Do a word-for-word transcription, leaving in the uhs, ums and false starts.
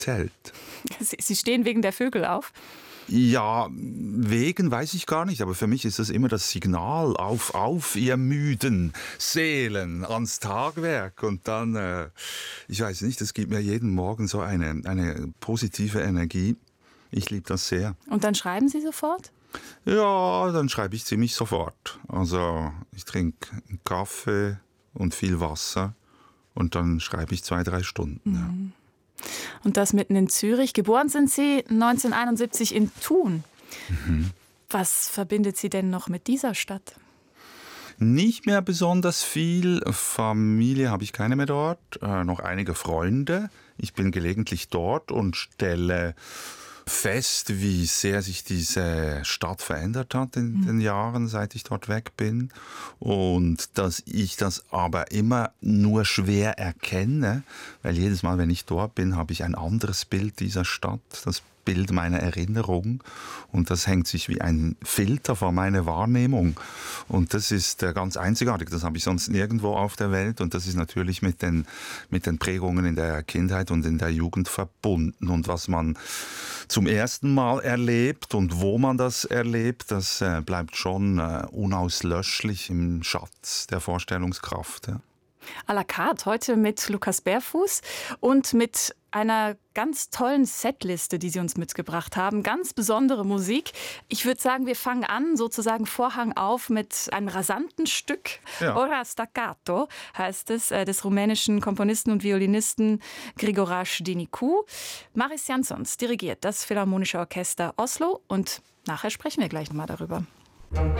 Zelt. Sie, Sie stehen wegen der Vögel auf? Ja, wegen weiß ich gar nicht, aber für mich ist das immer das Signal auf, auf, ihr müden Seelen ans Tagwerk. Und dann, äh, ich weiß nicht, das gibt mir jeden Morgen so eine, eine positive Energie. Ich liebe das sehr. Und dann schreiben Sie sofort? Ja, dann schreibe ich ziemlich sofort. Also ich trinke einen Kaffee und viel Wasser und dann schreibe ich zwei, drei Stunden. Mhm. Ja. Und das mitten in Zürich. Geboren sind Sie neunzehnhunderteinundsiebzig in Thun. Mhm. Was verbindet Sie denn noch mit dieser Stadt? Nicht mehr besonders viel. Familie habe ich keine mehr dort. Äh, noch einige Freunde. Ich bin gelegentlich dort und stelle fest, wie sehr sich diese Stadt verändert hat in den Jahren, seit ich dort weg bin. Und dass ich das aber immer nur schwer erkenne, weil jedes Mal, wenn ich dort bin, habe ich ein anderes Bild dieser Stadt, das Bild meiner Erinnerung. Und das hängt sich wie ein Filter vor meine Wahrnehmung. Und das ist ganz einzigartig. Das habe ich sonst nirgendwo auf der Welt. Und das ist natürlich mit den, mit den Prägungen in der Kindheit und in der Jugend verbunden. Und was man zum ersten Mal erlebt und wo man das erlebt, das äh, bleibt schon äh, unauslöschlich im Schatz der Vorstellungskraft. Ja. À la carte heute mit Lukas Bärfuß und mit einer ganz tollen Setliste, die Sie uns mitgebracht haben. Ganz besondere Musik. Ich würde sagen, wir fangen an, sozusagen Vorhang auf mit einem rasanten Stück. Ja. Ora Staccato heißt es, äh, des rumänischen Komponisten und Violinisten Grigoraș Dinicu. Maris Jansons dirigiert das Philharmonische Orchester Oslo und nachher sprechen wir gleich nochmal darüber.